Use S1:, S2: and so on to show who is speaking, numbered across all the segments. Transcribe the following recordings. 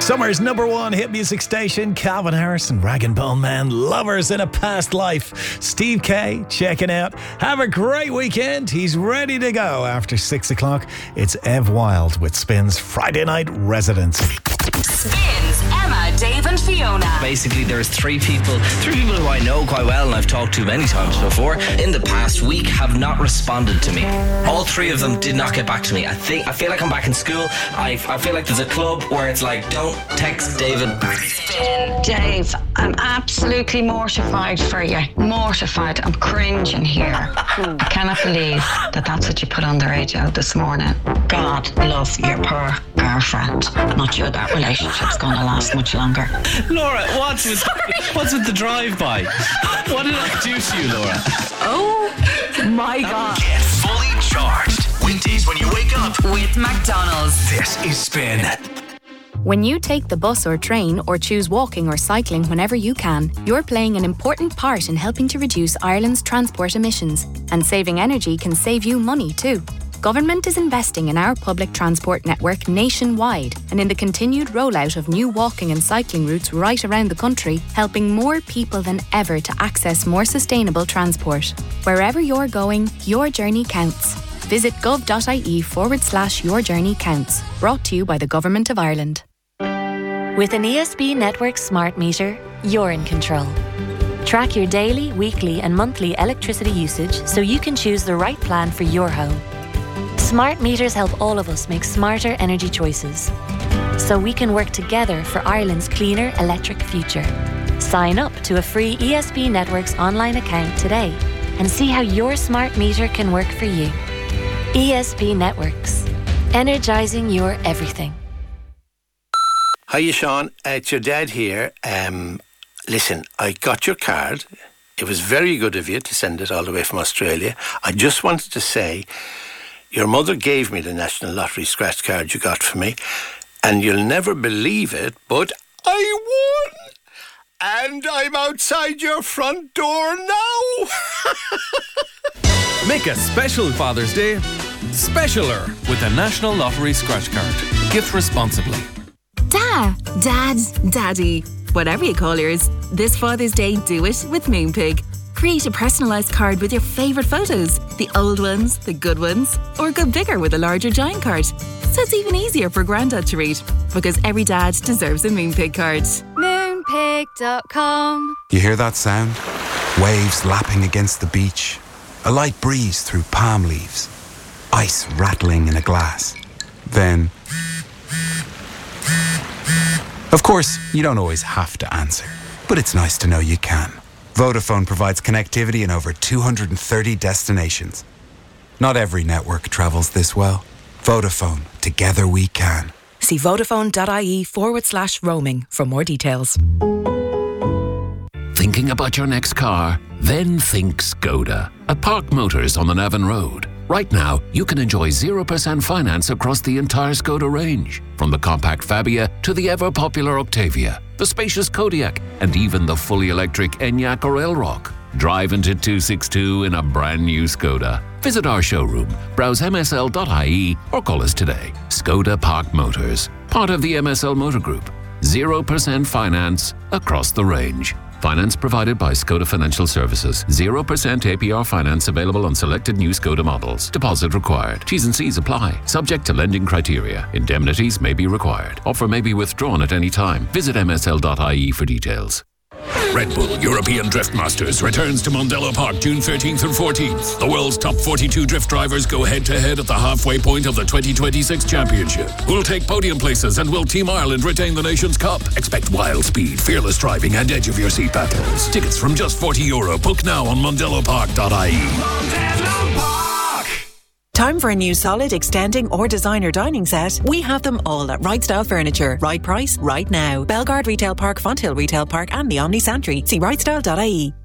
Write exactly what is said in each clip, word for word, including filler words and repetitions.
S1: Summer's number one hit music station, Calvin Harris and Rag and Bone Man, Lovers in a Past Life. Steve K, checking out. Have a great weekend. He's ready to go after six o'clock. It's Ev Wild with Spin's Friday Night Residency.
S2: Spins, Emma, Dave and Fiona.
S3: Basically, there's three people, three people who I know quite well and I've talked to many times before, in the past week have not responded to me. All three of them did not get back to me. I think I feel like I'm back in school. I, I feel like there's a club where it's like, don't text David.
S2: Spin. Dave, I'm absolutely mortified for you. Mortified. I'm cringing here. I cannot believe that that's what you put on the radio this morning. God love your poor girlfriend. I'm not sure that relationship's going to last much longer.
S3: Laura, what's with what's with the drive-by? What did I do to you, Laura?
S2: Oh my God.
S4: Get fully charged. Weekdays when you wake up
S2: With McDonald's.
S4: This is Spin.
S5: When you take the bus or train or choose walking or cycling whenever you can, you're playing an important part in helping to reduce Ireland's transport emissions. And saving energy can save you money too. Government is investing in our public transport network nationwide and in the continued rollout of new walking and cycling routes right around the country, helping more people than ever to access more sustainable transport. Wherever you're going, your journey counts. Visit gov.ie forward slash your journey counts. Brought to you by the Government of Ireland.
S6: With an E S B Network smart meter, you're in control. Track your daily, weekly and monthly electricity usage so you can choose the right plan for your home. Smart meters help all of us make smarter energy choices, so we can work together for Ireland's cleaner electric future. Sign up to a free E S B Networks online account today and see how your smart meter can work for you. E S B Networks. Energising your everything.
S7: Hiya, Sean. Uh, it's your dad here. Um, listen, I got your card. It was very good of you to send it all the way from Australia. I just wanted to say, your mother gave me the National Lottery scratch card you got for me, and you'll never believe it, but I won! And I'm outside your front door now!
S8: Make a special Father's Day specialer with the National Lottery scratch card. Gift responsibly.
S9: Da, Dad, Daddy, whatever you call yours, this Father's Day do it with Moonpig. Create a personalised card with your favourite photos, the old ones, the good ones, or go bigger with a larger giant card. So it's even easier for Grandad to read, because every dad deserves a Moonpig card.
S5: Moonpig dot com.
S10: You hear that sound? Waves lapping against the beach, a light breeze through palm leaves, ice rattling in a glass. Then, of course, you don't always have to answer, but it's nice to know you can. Vodafone provides connectivity in over two hundred thirty destinations. Not every network travels this well. Vodafone, together we can.
S11: See vodafone.ie forward slash roaming for more details.
S12: Thinking about your next car? Then think Skoda. At Park Motors on the Navan Road. Right now, you can enjoy zero percent finance across the entire Skoda range. From the compact Fabia to the ever-popular Octavia, the spacious Kodiaq, and even the fully electric Enyaq or Elrock. Drive into two sixty-two in a brand new Skoda. Visit our showroom, browse m s l dot i e or call us today. Skoda Park Motors, part of the M S L Motor Group. zero percent finance across the range. Finance provided by Skoda Financial Services. zero percent A P R finance available on selected new Skoda models. Deposit required. T's and C's apply. Subject to lending criteria. Indemnities may be required. Offer may be withdrawn at any time. Visit m s l dot i e for details.
S13: Red Bull European Drift Masters returns to Mondello Park June thirteenth and fourteenth. The world's top forty-two drift drivers go head-to-head at the halfway point of the twenty twenty-six Championship. Who'll take podium places and will Team Ireland retain the nation's cup? Expect wild speed, fearless driving and edge of your seat battles. Tickets from just forty euro. Book now on mondello park dot i e. Mondello Park!
S11: Time for a new solid, extending or designer dining set? We have them all at Right Style Furniture. Right price, right now. Belgard Retail Park, Fonthill Retail Park and the Omni Santry. See right style dot i e.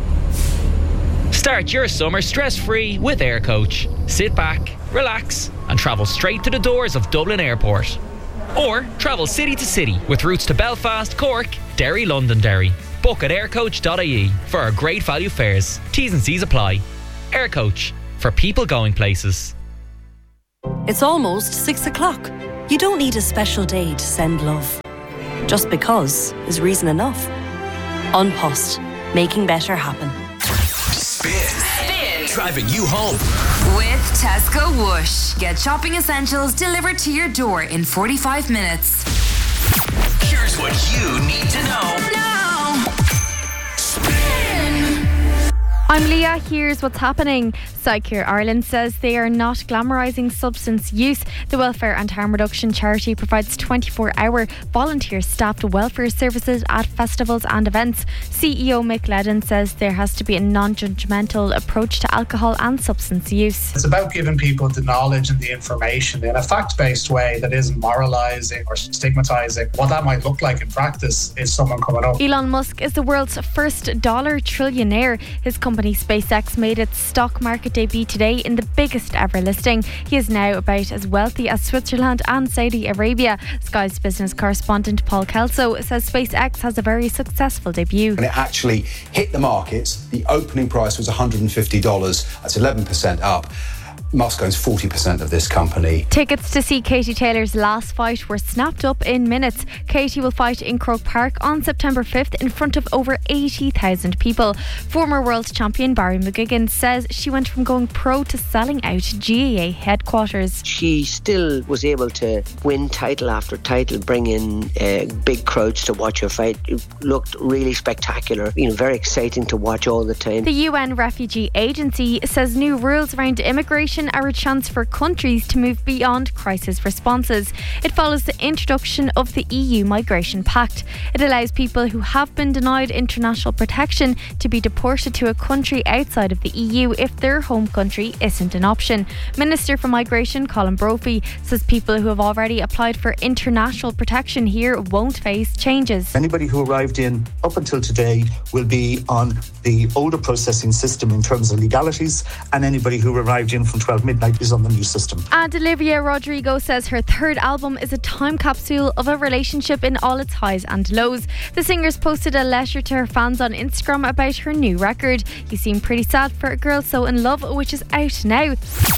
S14: Start your summer stress-free with Air Coach. Sit back, relax and travel straight to the doors of Dublin Airport. Or travel city to city with routes to Belfast, Cork, Derry, Londonderry. Book at air coach dot i e for our great value fares. T's and C's apply. Air Coach, for people going places.
S15: It's almost six o'clock. You don't need a special day to send love. Just because is reason enough. An Post, making better happen.
S4: Spin. Spin. Driving you home.
S16: With Tesco Whoosh. Get shopping essentials delivered to your door in forty-five minutes.
S4: Here's what you need to know.
S16: Now.
S4: Spin.
S17: I'm Leah, here's what's happening. Psycare Ireland says they are not glamorising substance use. The Welfare and Harm Reduction charity provides twenty-four hour volunteer staffed welfare services at festivals and events. C E O Mick Ledden says there has to be a non-judgmental approach to alcohol and substance use.
S18: It's about giving people the knowledge and the information in a fact-based way that isn't moralising or stigmatising. What that might look like in practice is someone coming up.
S17: Elon Musk is the world's first dollar trillionaire. His company SpaceX made its stock market debut today in the biggest ever listing. He is now about as wealthy as Switzerland and Saudi Arabia. Sky's business correspondent Paul Kelso says SpaceX has a very successful debut.
S19: When it actually hit the markets, the opening price was one hundred fifty dollars. That's eleven percent up. Musk owns forty percent of this company.
S17: Tickets to see Katie Taylor's last fight were snapped up in minutes. Katie will fight in Croke Park on September fifth in front of over eighty thousand people. Former world champion Barry McGuigan says she went from going pro to selling out G A A headquarters.
S20: She still was able to win title after title, bring in uh, big crowds to watch her fight. It looked really spectacular, you know, very exciting to watch all the time.
S17: The U N Refugee Agency says new rules around immigration are a chance for countries to move beyond crisis responses. It follows the introduction of the E U Migration Pact. It allows people who have been denied international protection to be deported to a country outside of the E U if their home country isn't an option. Minister for Migration Colin Brophy says people who have already applied for international protection here won't face changes.
S21: Anybody who arrived in up until today will be on the older processing system in terms of legalities, and anybody who arrived in from twelve midnight is on the new system.
S17: And Olivia Rodrigo says her third album is a time capsule of a relationship in all its highs and lows. The singer's posted a letter to her fans on Instagram about her new record. You seem pretty sad for a girl so in love, which is out now.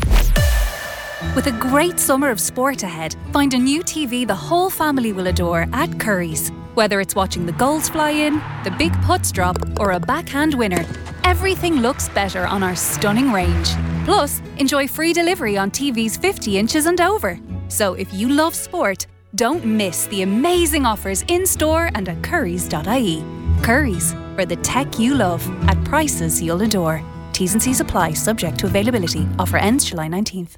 S22: With a great summer of sport ahead, find a new T V the whole family will adore at Curry's. Whether it's watching the goals fly in, the big putts drop, or a backhand winner, everything looks better on our stunning range. Plus, enjoy free delivery on T Vs fifty inches and over. So if you love sport, don't miss the amazing offers in-store and at currys dot I E. Curry's, for the tech you love at prices you'll adore. T's and C's apply, subject to availability. Offer ends July nineteenth.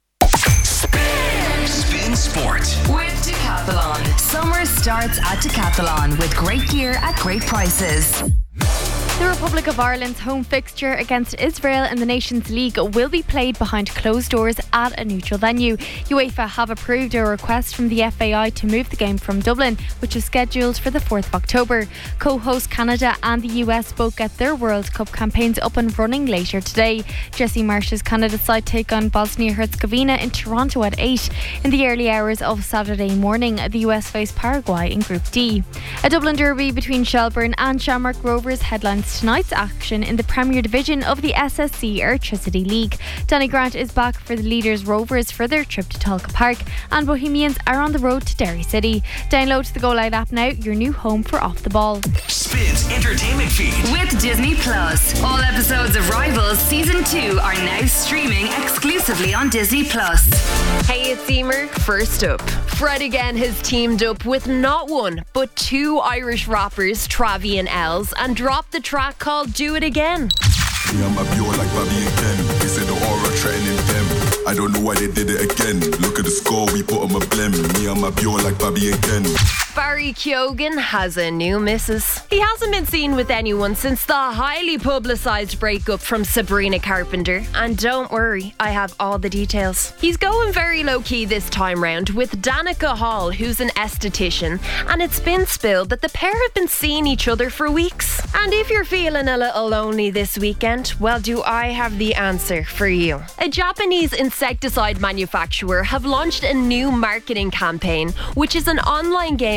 S4: Spin Sport
S16: with Decathlon. Summer starts at Decathlon with great gear at great prices.
S17: The Republic of Ireland's home fixture against Israel in the Nations League will be played behind closed doors at a neutral venue. UEFA have approved a request from the F A I to move the game from Dublin, which is scheduled for the fourth of October. Co-host Canada and the U S both get their World Cup campaigns up and running later today. Jesse Marsh's Canada side take on Bosnia-Herzegovina in Toronto at eight. In the early hours of Saturday morning, the U S face Paraguay in Group D. A Dublin derby between Shelbourne and Shamrock Rovers headlines tonight's action in the Premier Division of the S S C Electricity League. Danny Grant is back for the leaders Rovers for their trip to Tolka Park, and Bohemians are on the road to Derry City. Download the Go Loud app now, your new home for Off the Ball.
S4: Spins entertainment feed
S16: with Disney Plus. All episodes of Rivals Season two are now streaming exclusively on Disney Plus.
S23: Hey, it's Emer. First up, Fred again has teamed up with not one but two Irish rappers, Travi and Els, and dropped the track called Do It Again.
S24: Me and my pure like Bobby again. They say the aura threatening them. I don't know why they did it again. Look at the score, we put on a blem. Me and my pure like Bobby again.
S23: Barry Keoghan has a new missus. He hasn't been seen with anyone since the highly publicised breakup from Sabrina Carpenter. And don't worry, I have all the details. He's going very low-key this time round with Danica Hall, who's an esthetician, and it's been spilled that the pair have been seeing each other for weeks. And if you're feeling a little lonely this weekend, well, do I have the answer for you. A Japanese insecticide manufacturer have launched a new marketing campaign, which is an online game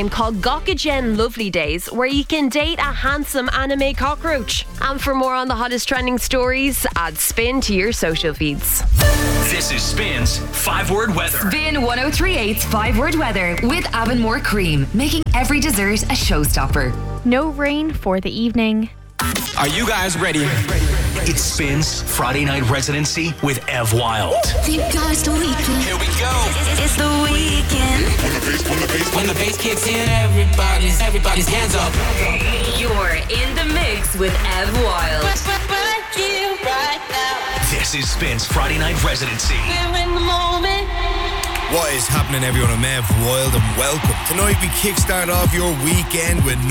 S23: game called Gokagen Lovely Days, where you can date a handsome anime cockroach. And for more on the hottest trending stories, add Spin to your social feeds.
S4: This is Spin's five-word weather.
S16: Spin one oh three point eight's five-word weather with Avonmore Cream, making every dessert a showstopper.
S17: No rain for the evening.
S4: Are you guys ready? It's Spin's Friday night residency with Ev Wild.
S1: Thank God it's the weekend.
S4: Here we go.
S1: It's the weekend.
S2: When the bass, when the bass, when the bass kicks in, everybody's, everybody's hands up.
S16: You're in the mix with Ev Wild.
S1: Right here, right now.
S4: This is Spin's Friday night residency.
S1: We're in the moment.
S3: What is happening, everyone? I'm Ev Wild and welcome. Tonight we kickstart off your weekend with